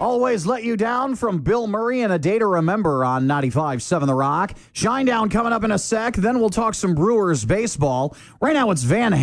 Always Let You Down from Bill Murray and A Day to Remember on 95.7 The Rock. Shinedown coming up in a sec. Then we'll talk some Brewers baseball. Right now it's Van